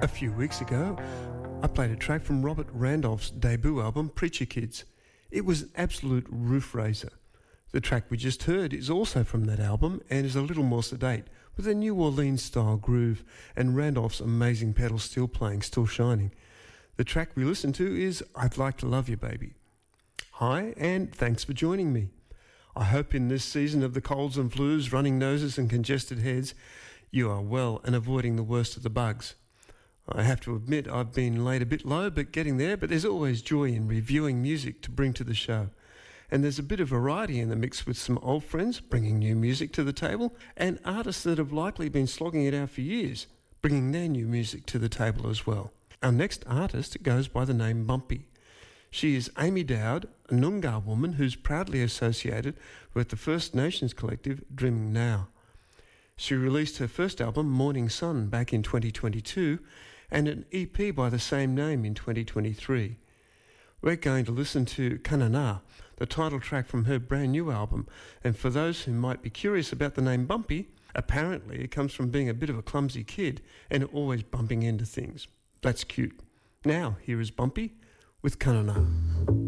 A few weeks ago, I played a track from Robert Randolph's debut album, Preacher Kids. It was an absolute roof raiser. The track we just heard is also from that album and is a little more sedate, with a New Orleans-style groove and Randolph's amazing pedal steel playing still shining. The track we listened to is I'd Like to Love You, Baby. Hi, and thanks for joining me. I hope in this season of the colds and flus, running noses and congested heads, you are well and avoiding the worst of the bugs. I have to admit I've been laid a bit low, but getting there, but there's always joy in reviewing music to bring to the show. And there's a bit of variety in the mix with some old friends bringing new music to the table and artists that have likely been slogging it out for years, bringing their new music to the table as well. Our next artist goes by the name Bumpy. She is Amy Dowd, a Noongar woman who's proudly associated with the First Nations collective Dreaming Now. She released her first album, Morning Sun, back in 2022 and an EP by the same name in 2023. We're going to listen to Kanana, the title track from her brand new album, and for those who might be curious about the name Bumpy, apparently it comes from being a bit of a clumsy kid and always bumping into things. That's cute. Now, here is Bumpy with Kanana.